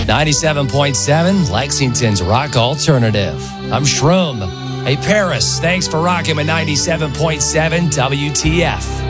97.7, Lexington's Rock Alternative. I'm Shroom. Hey, Paris, thanks for rocking with 97.7 WTF.